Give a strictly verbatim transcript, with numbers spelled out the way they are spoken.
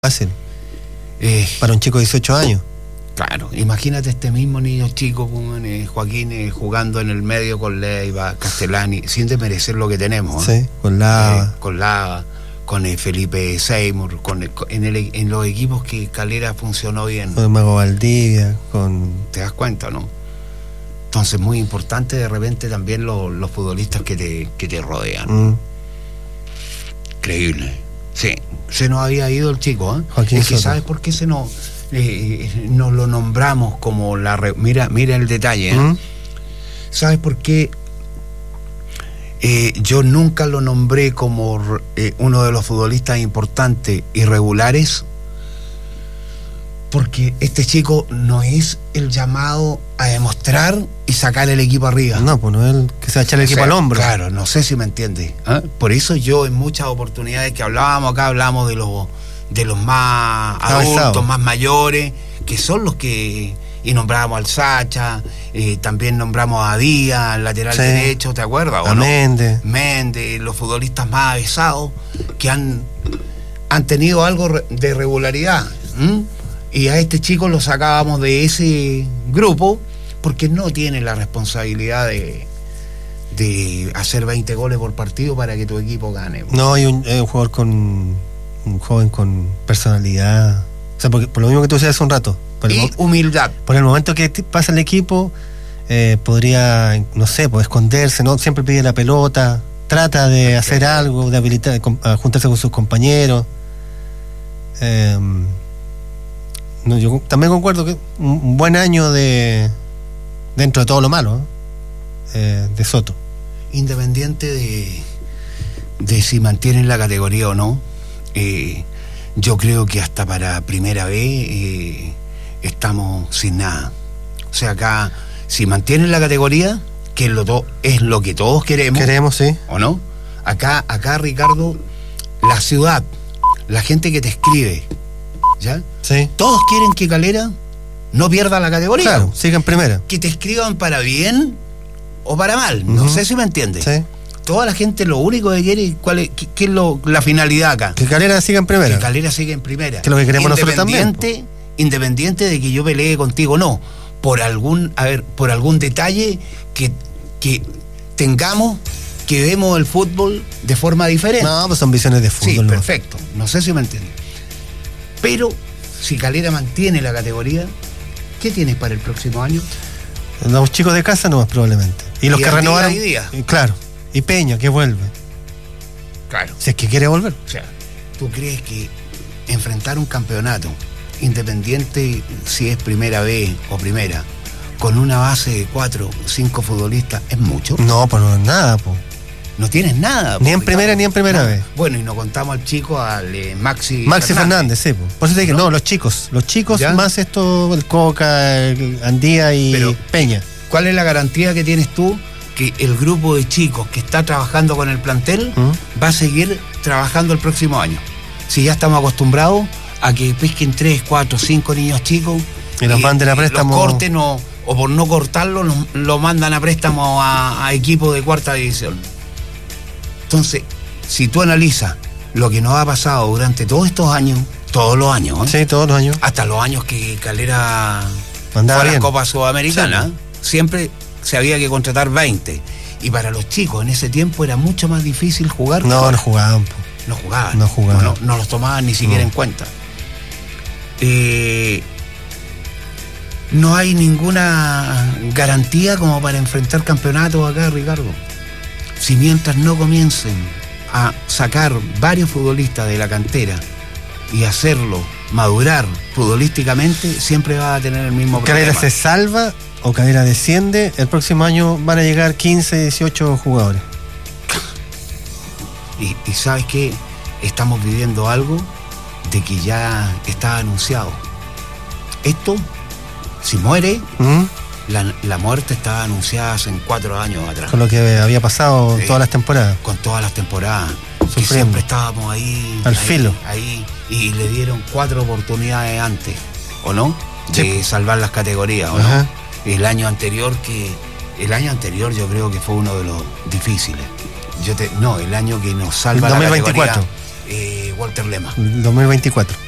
Fácil. Eh, Para un chico de dieciocho años. Claro, imagínate este mismo niño chico, con, eh, Joaquín, eh, jugando en el medio con Leiva, Castellani, sin desmerecer lo que tenemos. ¿eh? Sí, con Lava. Eh, con Lava, con eh, Felipe Seymour, con, el, en, el, en los equipos que Calera funcionó bien. Con Mago Valdivia, con... ¿Te das cuenta, no? Entonces, muy importante de repente también lo, los futbolistas que te, que te rodean. Mm. Increíble. Sí, se nos había ido el chico, ¿eh? Joaquín es que Soto. ¿sabes por qué se nos, eh, nos lo nombramos como la... Re... Mira, mira el detalle, ¿eh? Mm. ¿Sabes por qué eh, yo nunca lo nombré como eh, uno de los futbolistas importantes y regulares? Porque este chico no es el llamado a demostrar y sacar el equipo arriba. No, pues no es el que se va a echar el O equipo sea, al hombro. Claro, no sé si me entiendes. ¿eh? Por eso yo en muchas oportunidades que hablábamos acá, hablamos de los de los más adultos, Avanzado. más mayores, que son los que... Y nombrábamos al Sacha, eh, también nombramos a Díaz, al lateral Sí. derecho, ¿te acuerdas? A ¿o no? Méndez. Méndez, los futbolistas más avesados que han, han tenido algo re- de regularidad. ¿m? Y a este chico lo sacábamos de ese grupo porque no tiene la responsabilidad de, de hacer veinte goles por partido para que tu equipo gane. No, hay un, hay un jugador con... Un joven con personalidad. O sea, porque, por lo mismo que tú decías hace un rato. Por el, Y mo- humildad. por el momento que t- pasa el equipo, eh, podría, no sé, pues esconderse, ¿no? Siempre pide la pelota, trata de hacer algo, de habilitar, de com- a juntarse con sus compañeros. Eh, no, yo también concuerdo que un, un buen año de dentro de todo lo malo, ¿eh? Eh, de Soto. Independiente de, de si mantienen la categoría o no, eh, yo creo que hasta para primera vez eh, estamos sin nada. O sea, acá, si mantienen la categoría, que es lo, to- es lo que todos queremos, Queremos, sí. ¿o no? Acá, acá, Ricardo, la ciudad, la gente que te escribe, ¿ya? Sí. Todos quieren que Calera no pierda la categoría. Claro, siga en primera. Que te escriban para bien o para mal. No Ujú. sé si me entiendes. Sí. Toda la gente lo único que quiere, ¿cuál es, qué, qué es lo, la finalidad acá? Que Calera siga en primera. Que Calera siga en primera. Que es lo que queremos nosotros también, Independiente, independiente de que yo pelee contigo, no. Por algún, a ver, por algún detalle que, que tengamos, que vemos el fútbol de forma diferente. No, pues son visiones de fútbol. sí, ¿no? perfecto. No sé si me entiendes. Pero si Calera mantiene la categoría, ¿qué tienes para el próximo año? Los chicos de casa no, probablemente. Y los Y que Ardila renovaron. y Díaz. y Claro. Y Peña, que vuelve. Claro. Si es que quiere volver. O sea, ¿tú crees que enfrentar un campeonato, independiente si es primera vez o primera, con una base de cuatro o cinco futbolistas, es mucho? No, pues no es nada, pues. No tienes nada. Ni en pues, primera Ricardo. ni en primera No. vez. Bueno, y nos contamos al chico, al eh, Maxi Maxi Fernández, sí. Pues. Por eso te dije, no, los chicos. Los chicos ¿Ya? más esto, el Coca, el Andía y Pero- Peña. ¿Cuál es la garantía que tienes tú que el grupo de chicos que está trabajando con el plantel ¿Mm? va a seguir trabajando el próximo año? Si ya estamos acostumbrados a que pesquen tres, cuatro, cinco niños chicos Y los manden a préstamo. Los corten o, o por no cortarlo lo, lo mandan a préstamo a, a equipos de cuarta división. Entonces, si tú analizas lo que nos ha pasado durante todos estos años, todos los años, ¿eh? Sí, todos los años. hasta los años que Calera Andaba fue a la bien. Copa Sudamericana, ¿eh? Siempre se había que contratar veinte. Y para los chicos en ese tiempo era mucho más difícil jugar. No, no jugaban, po. No jugaban. No jugaban. No, no los tomaban ni siquiera No. en cuenta. Eh, no hay ninguna garantía como para enfrentar campeonatos acá, Ricardo. Si mientras no comiencen a sacar varios futbolistas de la cantera y hacerlo madurar futbolísticamente, siempre va a tener el mismo Calera problema. se salva o Calera desciende, el próximo año van a llegar quince, dieciocho jugadores. Y, y sabes que estamos viviendo algo de que ya está anunciado. Esto, si muere, ¿Mm? la, la muerte estaba anunciada hace cuatro años atrás. Con lo que había pasado Sí. todas las temporadas. Con todas las temporadas. Que Sufriendo. siempre estábamos ahí. Al ahí, filo. Ahí. Y le dieron cuatro oportunidades antes, ¿o no? Sí. De salvar las categorías, ¿o Ajá. no? El año anterior que. El año anterior yo creo que fue uno de los difíciles. Yo te, no, el año que nos salva El la dos mil veinticuatro. categoría, eh, Walter Lema. dos mil veinticuatro.